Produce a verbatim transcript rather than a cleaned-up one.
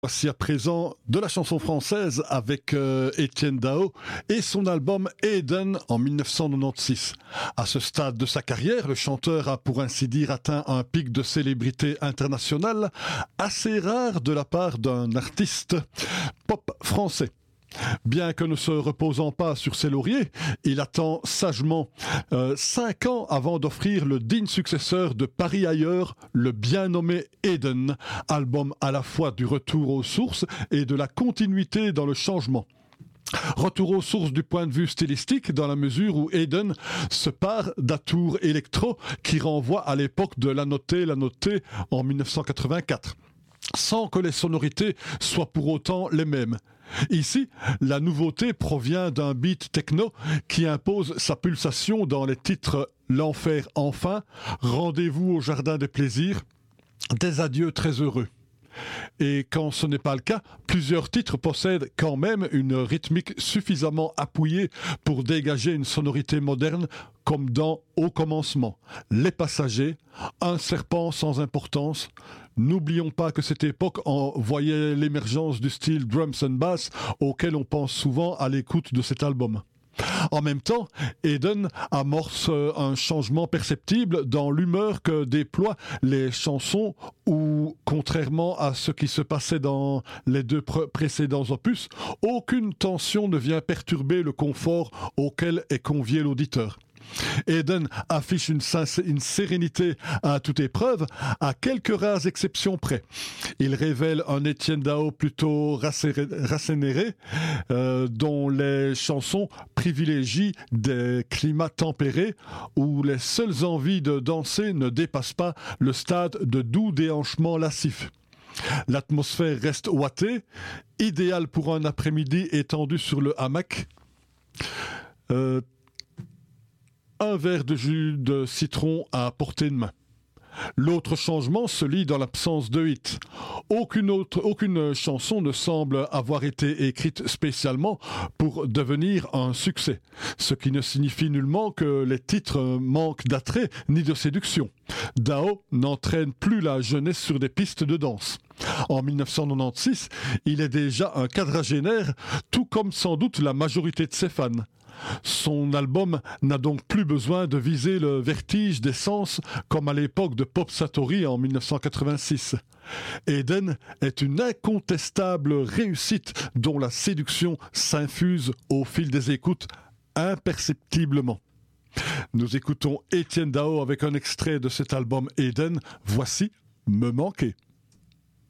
Voici à présent de la chanson française avec euh, Etienne Dao et son album Eden en mille neuf cent quatre-vingt-seize. À ce stade de sa carrière, le chanteur a pour ainsi dire atteint un pic de célébrité internationale assez rare de la part d'un artiste pop français. Bien que ne se reposant pas sur ses lauriers, il attend sagement euh, cinq ans avant d'offrir le digne successeur de Paris ailleurs, le bien nommé Eden, album à la fois du retour aux sources et de la continuité dans le changement. Retour aux sources du point de vue stylistique dans la mesure où Eden se part d'atours électro qui renvoient à l'époque de La Notée, La Notée en mille neuf cent quatre-vingt-quatre. Sans que les sonorités soient pour autant les mêmes. Ici, la nouveauté provient d'un beat techno qui impose sa pulsation dans les titres L'Enfer enfin, Rendez-vous au Jardin des Plaisirs, Des adieux très heureux. Et quand ce n'est pas le cas, plusieurs titres possèdent quand même une rythmique suffisamment appuyée pour dégager une sonorité moderne, comme dans Au commencement, Les Passagers, Un serpent sans importance. N'oublions pas que cette époque en voyait l'émergence du style drums and bass auquel on pense souvent à l'écoute de cet album. En même temps, Eden amorce un changement perceptible dans l'humeur que déploient les chansons où, contrairement à ce qui se passait dans les deux pr- précédents opus, aucune tension ne vient perturber le confort auquel est convié l'auditeur. Eden affiche une, sincé- une sérénité à toute épreuve, à quelques rares exceptions près. Il révèle un Etienne Dao plutôt racé- racénéré, euh, dont les chansons privilégient des climats tempérés, où les seules envies de danser ne dépassent pas le stade de doux déhanchement lascif. L'atmosphère reste ouatée, idéale pour un après-midi étendu sur le hamac. Euh, Un verre de jus de citron à portée de main. L'autre changement se lit dans l'absence de hit. Aucune autre, aucune chanson ne semble avoir été écrite spécialement pour devenir un succès, ce qui ne signifie nullement que les titres manquent d'attrait ni de séduction. Dao n'entraîne plus la jeunesse sur des pistes de danse. En mille neuf cent quatre-vingt-seize, il est déjà un quadragénaire, tout comme sans doute la majorité de ses fans. Son album n'a donc plus besoin de viser le vertige des sens comme à l'époque de Pop Satori en mille neuf cent quatre-vingt-six. Eden est une incontestable réussite dont la séduction s'infuse au fil des écoutes imperceptiblement. Nous écoutons Etienne Dao avec un extrait de cet album Eden. Voici Me manquer.